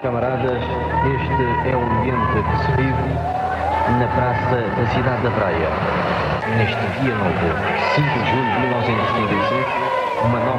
Camaradas, este é o ambiente que se vive na praça da cidade da Praia. Neste dia novo, 5 de julho de 1975, uma nova